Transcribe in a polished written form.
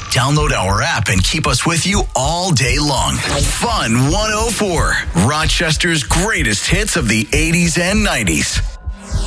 Download our app and keep us with you all day long. Fun 104, Rochester's greatest hits of the 80s and 90s.